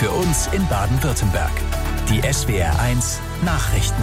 Für uns in Baden-Württemberg. Die SWR1 Nachrichten.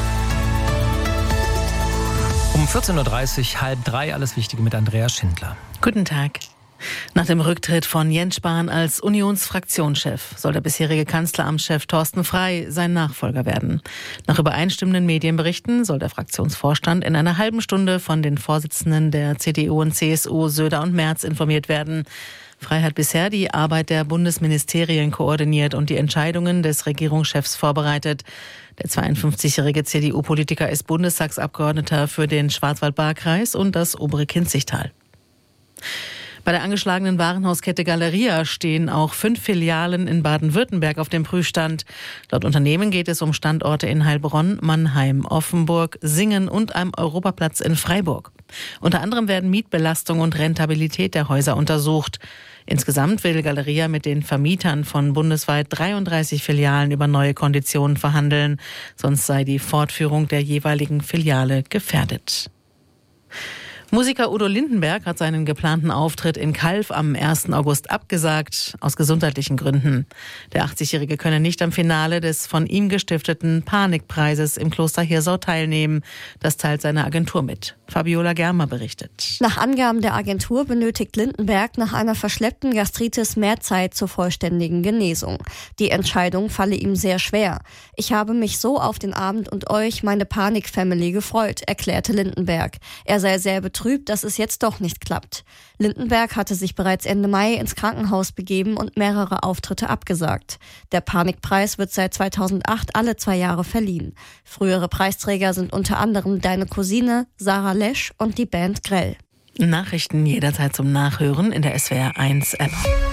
Um 14.30 Uhr, 14:30, alles Wichtige mit Andrea Schindler. Guten Tag. Nach dem Rücktritt von Jens Spahn als Unionsfraktionschef soll der bisherige Kanzleramtschef Thorsten Frey sein Nachfolger werden. Nach übereinstimmenden Medienberichten soll der Fraktionsvorstand in einer halben Stunde von den Vorsitzenden der CDU und CSU Söder und Merz informiert werden. Frey hat bisher die Arbeit der Bundesministerien koordiniert und die Entscheidungen des Regierungschefs vorbereitet. Der 52-jährige CDU-Politiker ist Bundestagsabgeordneter für den Schwarzwald-Baar-Kreis und das obere Kinzigtal. Bei der angeschlagenen Warenhauskette Galeria stehen auch 5 Filialen in Baden-Württemberg auf dem Prüfstand. Laut Unternehmen geht es um Standorte in Heilbronn, Mannheim, Offenburg, Singen und einem Europaplatz in Freiburg. Unter anderem werden Mietbelastung und Rentabilität der Häuser untersucht. Insgesamt will Galeria mit den Vermietern von bundesweit 33 Filialen über neue Konditionen verhandeln. Sonst sei die Fortführung der jeweiligen Filiale gefährdet. Musiker Udo Lindenberg hat seinen geplanten Auftritt in Calw am 1. August abgesagt, aus gesundheitlichen Gründen. Der 80-Jährige könne nicht am Finale des von ihm gestifteten Panikpreises im Kloster Hirsau teilnehmen. Das teilt seine Agentur mit. Fabiola Germer berichtet. Nach Angaben der Agentur benötigt Lindenberg nach einer verschleppten Gastritis mehr Zeit zur vollständigen Genesung. Die Entscheidung falle ihm sehr schwer. Ich habe mich so auf den Abend und euch, meine Panik-Family, gefreut, erklärte Lindenberg. Er sei sehr betrübt, dass es jetzt doch nicht klappt. Lindenberg hatte sich bereits Ende Mai ins Krankenhaus begeben und mehrere Auftritte abgesagt. Der Panikpreis wird seit 2008 alle 2 Jahre verliehen. Frühere Preisträger sind unter anderem Deine Cousine, Sarah Lesch und die Band Grell. Nachrichten jederzeit zum Nachhören in der SWR1-App.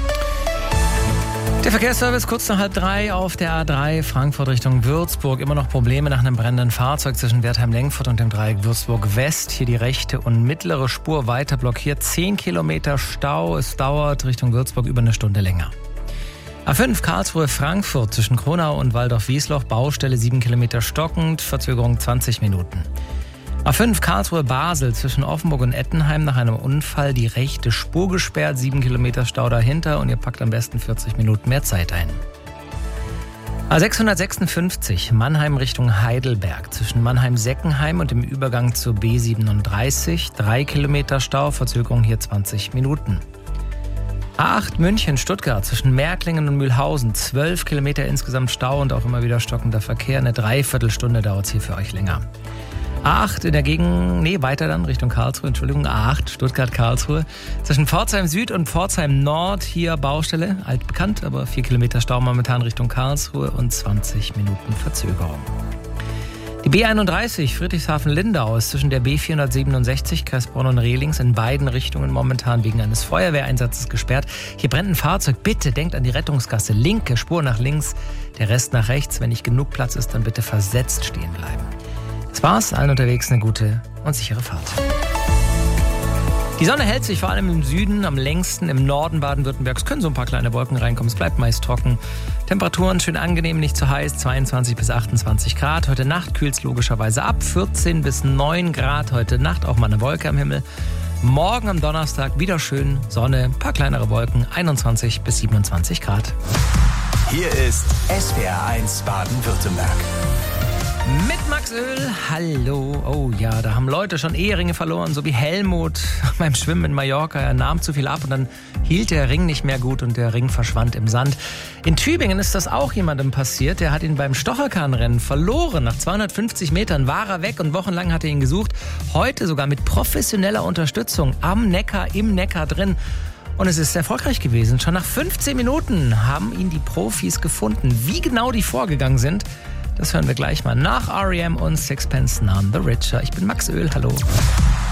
Der Verkehrsservice kurz nach 2:30 auf der A3 Frankfurt Richtung Würzburg. Immer noch Probleme nach einem brennenden Fahrzeug zwischen Wertheim-Lengfurt und dem Dreieck Würzburg-West. Hier die rechte und mittlere Spur weiter blockiert. 10 Kilometer Stau. Es dauert Richtung Würzburg über eine Stunde länger. A5 Karlsruhe-Frankfurt zwischen Kronau und Waldorf-Wiesloch. Baustelle 7 Kilometer stockend. Verzögerung 20 Minuten. A5 Karlsruhe-Basel zwischen Offenburg und Ettenheim nach einem Unfall die rechte Spur gesperrt, 7 Kilometer Stau dahinter und ihr packt am besten 40 Minuten mehr Zeit ein. A656 Mannheim Richtung Heidelberg zwischen Mannheim-Seckenheim und dem Übergang zur B37, 3 Kilometer Stau, Verzögerung hier 20 Minuten. A8 München-Stuttgart zwischen Märklingen und Mühlhausen, 12 Kilometer insgesamt Stau und auch immer wieder stockender Verkehr, eine Dreiviertelstunde dauert es hier für euch länger. A8 in der Gegend, weiter dann Richtung Karlsruhe, A8 Stuttgart-Karlsruhe. Zwischen Pforzheim Süd und Pforzheim Nord hier Baustelle, altbekannt, aber 4 Kilometer Stau momentan Richtung Karlsruhe und 20 Minuten Verzögerung. Die B31 Friedrichshafen-Lindau ist zwischen der B467 Kreisbronn und Rehlings in beiden Richtungen momentan wegen eines Feuerwehreinsatzes gesperrt. Hier brennt ein Fahrzeug, bitte denkt an die Rettungsgasse, linke Spur nach links, der Rest nach rechts. Wenn nicht genug Platz ist, dann bitte versetzt stehen bleiben. Das war's, allen unterwegs eine gute und sichere Fahrt. Die Sonne hält sich vor allem im Süden, am längsten im Norden Baden-Württembergs. Können so ein paar kleine Wolken reinkommen, es bleibt meist trocken. Temperaturen schön angenehm, nicht zu heiß, 22 bis 28 Grad. Heute Nacht kühlt es logischerweise ab, 14 bis 9 Grad. Heute Nacht auch mal eine Wolke am Himmel. Morgen am Donnerstag wieder schön Sonne, ein paar kleinere Wolken, 21 bis 27 Grad. Hier ist SWR1 Baden-Württemberg. Mit Max Öl, hallo. Oh ja, da haben Leute schon Eheringe verloren, so wie Helmut beim Schwimmen in Mallorca. Er nahm zu viel ab und dann hielt der Ring nicht mehr gut und der Ring verschwand im Sand. In Tübingen ist das auch jemandem passiert. Der hat ihn beim Stocherkahnrennen verloren. Nach 250 Metern war er weg und wochenlang hat er ihn gesucht. Heute sogar mit professioneller Unterstützung am Neckar, im Neckar drin. Und es ist erfolgreich gewesen. Schon nach 15 Minuten haben ihn die Profis gefunden. Wie genau die vorgegangen sind, das hören wir gleich mal nach R.E.M. und Sixpence None the Richer. Ich bin Max Öl, hallo.